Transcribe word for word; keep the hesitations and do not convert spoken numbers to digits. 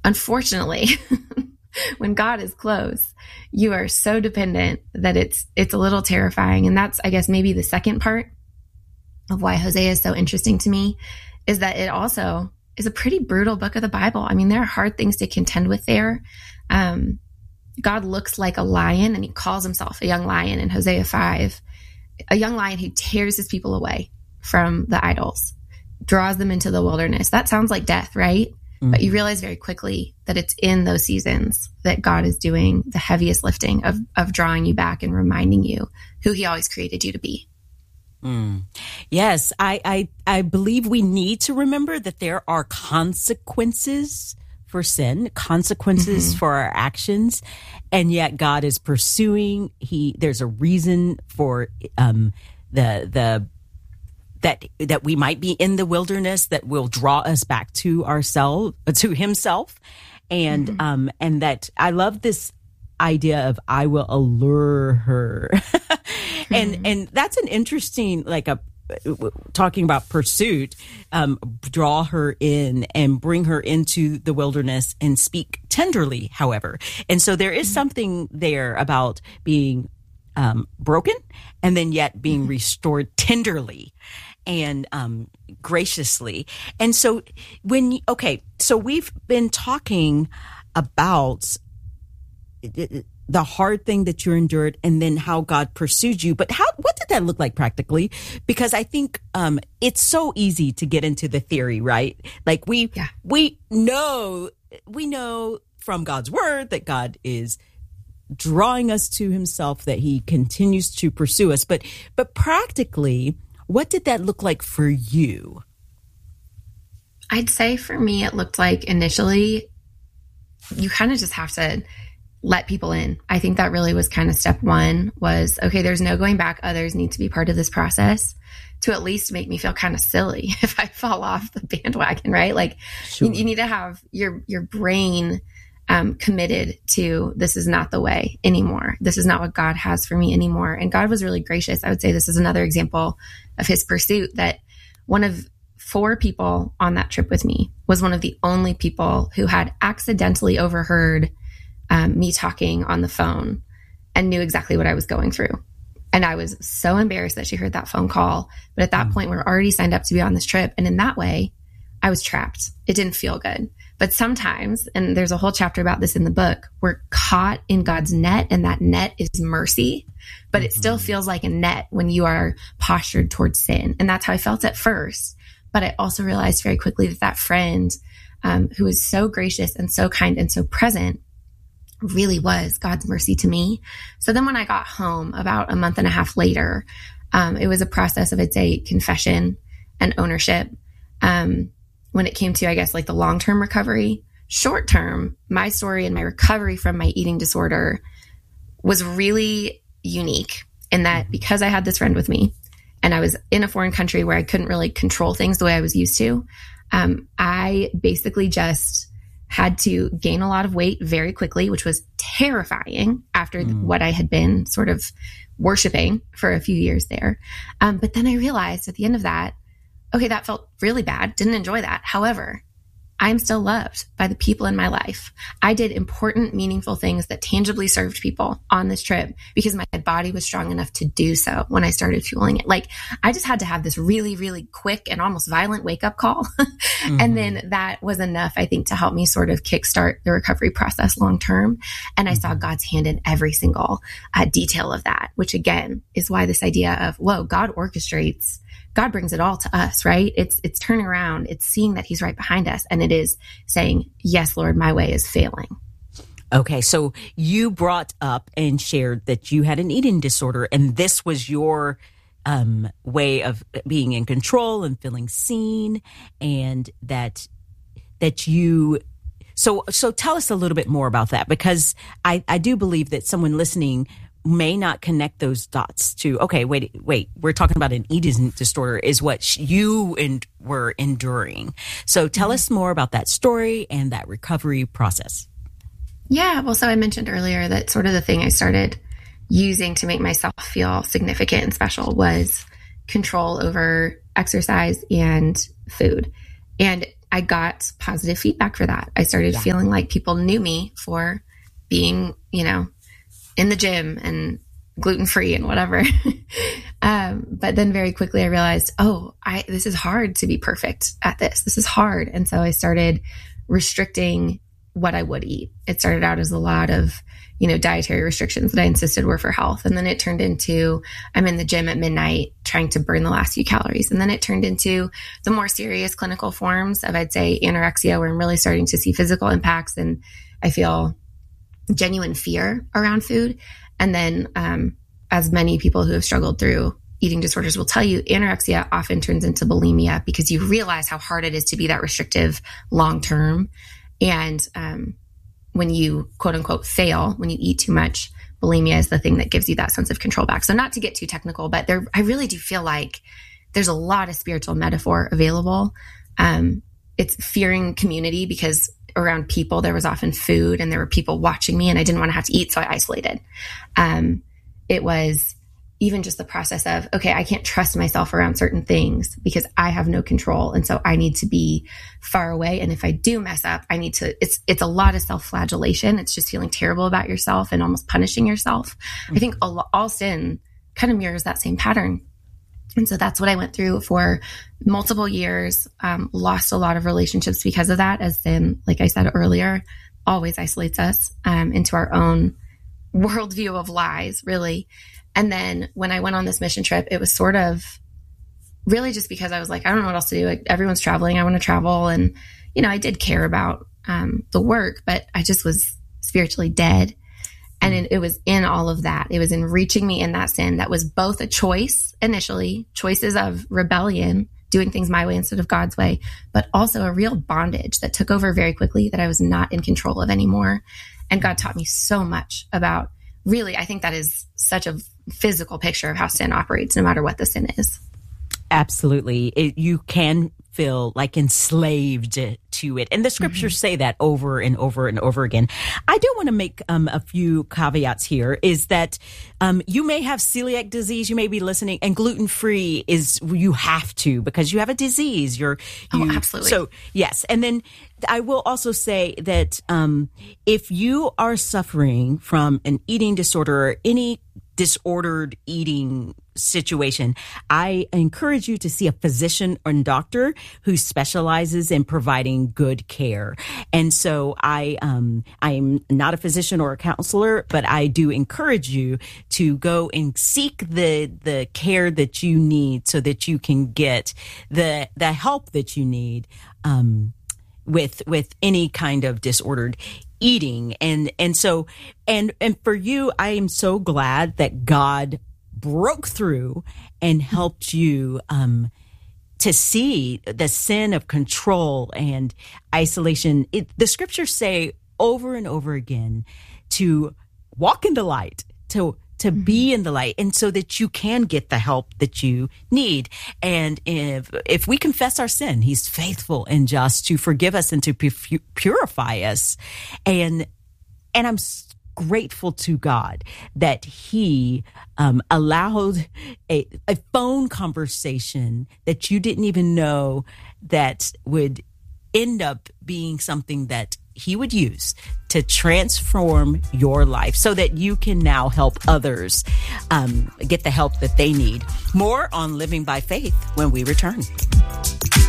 unfortunately, when God is close, you are so dependent that it's it's a little terrifying. And that's, I guess, maybe the second part of why Hosea is so interesting to me, is that it also is a pretty brutal book of the Bible. I mean, there are hard things to contend with there. Um, God looks like a lion, and he calls himself a young lion in Hosea five, a young lion who tears his people away from the idols, draws them into the wilderness. That sounds like death, right? Mm-hmm. But you realize very quickly that it's in those seasons that God is doing the heaviest lifting of, of drawing you back and reminding you who he always created you to be. Mm. Yes, I, I I believe we need to remember that there are consequences for sin, consequences mm-hmm. for our actions, and yet God is pursuing. He there's a reason for um, the the that that we might be in the wilderness that will draw us back to ourselves, to Himself, and mm-hmm. um and that I love this idea of I will allure her, and mm-hmm. and that's an interesting like a. talking about pursuit, um, draw her in and bring her into the wilderness and speak tenderly, however. And so there is something there about being um, broken and then yet being restored tenderly and um, graciously. And so when, you, okay, so we've been talking about the hard thing that you endured and then how God pursued you. But how, what did that look like practically? Because I think, um, it's so easy to get into the theory, right? Like we, yeah. we know, we know from God's word that God is drawing us to himself, that he continues to pursue us. But, but practically, what did that look like for you? I'd say for me, it looked like initially you kind of just have to let people in. I think that really was kind of step one was, okay, there's no going back. Others need to be part of this process to at least make me feel kind of silly if I fall off the bandwagon, right? Like sure. you, you need to have your, your brain um, committed to this is not the way anymore. This is not what God has for me anymore. And God was really gracious. I would say this is another example of his pursuit, that one of four people on that trip with me was one of the only people who had accidentally overheard Um, me talking on the phone and knew exactly what I was going through. And I was so embarrassed that she heard that phone call. But at that mm. point, we were already signed up to be on this trip. And in that way, I was trapped. It didn't feel good. But sometimes, and there's a whole chapter about this in the book, we're caught in God's net, and that net is mercy. But mm-hmm. it still feels like a net when you are postured towards sin. And that's how I felt at first. But I also realized very quickly that that friend um, who was so gracious and so kind and so present really was God's mercy to me. So then when I got home about a month and a half later, um, it was a process of, I'd say, confession and ownership. Um, when it came to, I guess, like the long-term recovery, short-term, my story and my recovery from my eating disorder was really unique in that because I had this friend with me and I was in a foreign country where I couldn't really control things the way I was used to, um, I basically just had to gain a lot of weight very quickly, which was terrifying after mm. what I had been sort of worshiping for a few years there. Um, but then I realized at the end of that, okay, that felt really bad. Didn't enjoy that. However, I'm still loved by the people in my life. I did important, meaningful things that tangibly served people on this trip because my body was strong enough to do so when I started fueling it. Like I just had to have this really, really quick and almost violent wake up call. mm-hmm. And then that was enough, I think, to help me sort of kickstart the recovery process long term. And I mm-hmm. saw God's hand in every single uh, detail of that, which again is why this idea of, whoa, God orchestrates, God brings it all to us, right? It's it's turning around. It's seeing that he's right behind us. And it is saying, yes, Lord, my way is failing. Okay, so you brought up and shared that you had an eating disorder, and this was your um, way of being in control and feeling seen, and that that you. So so tell us a little bit more about that, because I, I do believe that someone listening may not connect those dots to, okay, wait, wait, we're talking about an eating disorder is what you and were enduring. So tell mm-hmm. us more about that story and that recovery process. Yeah. Well, so I mentioned earlier that sort of the thing I started using to make myself feel significant and special was control over exercise and food. And I got positive feedback for that. I started yeah. feeling like people knew me for being, you know, in the gym and gluten-free and whatever. um, but then very quickly I realized, oh, I, this is hard to be perfect at this. This is hard. And so I started restricting what I would eat. It started out as a lot of, you know, dietary restrictions that I insisted were for health. And then it turned into, I'm in the gym at midnight trying to burn the last few calories. And then it turned into the more serious clinical forms of, I'd say, anorexia, where I'm really starting to see physical impacts and I feel genuine fear around food. And then, um, as many people who have struggled through eating disorders will tell you, anorexia often turns into bulimia because you realize how hard it is to be that restrictive long-term. And, um, when you quote unquote fail, when you eat too much, bulimia is the thing that gives you that sense of control back. So not to get too technical, but there, I really do feel like there's a lot of spiritual metaphor available. Um, it's fearing community because around people, there was often food and there were people watching me and I didn't want to have to eat. So I isolated. Um, it was even just the process of, okay, I can't trust myself around certain things because I have no control. And so I need to be far away. And if I do mess up, I need to, it's, it's a lot of self-flagellation. It's just feeling terrible about yourself and almost punishing yourself. Mm-hmm. I think all, all sin kind of mirrors that same pattern. And so that's what I went through for multiple years, um, lost a lot of relationships because of that, as sin, like I said earlier, always isolates us um, into our own worldview of lies, really. And then when I went on this mission trip, it was sort of really just because I was like, I don't know what else to do. Like, everyone's traveling. I want to travel. And, you know, I did care about um, the work, but I just was spiritually dead. And it, it was in all of that. It was in reaching me in that sin that was both a choice initially, choices of rebellion, doing things my way instead of God's way, but also a real bondage that took over very quickly that I was not in control of anymore. And God taught me so much about, really, I think that is such a physical picture of how sin operates, no matter what the sin is. Absolutely. It, you can feel like enslaved to it. And the scriptures mm-hmm. say that over and over and over again. I do want to make um, a few caveats here, is that um, you may have celiac disease, you may be listening, and gluten-free is, you have to, because you have a disease. You're, you, oh, absolutely. So, yes. And then I will also say that um, if you are suffering from an eating disorder or any disordered eating situation, I encourage you to see a physician or doctor who specializes in providing good care. And so I, um, I'm not a physician or a counselor, but I do encourage you to go and seek the, the care that you need so that you can get the, the help that you need, um, with, with any kind of disordered eating. And, and so, and, and for you, I am so glad that God broke through and helped you, um, to see the sin of control and isolation. It, the scriptures say over and over again to walk in the light, to, to mm-hmm. be in the light, and so that you can get the help that you need. And if, if we confess our sin, he's faithful and just to forgive us and to pu- purify us. And, and I'm grateful to God that he um, allowed a, a phone conversation that you didn't even know that would end up being something that he would use to transform your life so that you can now help others um, get the help that they need. More on Living by Faith when we return.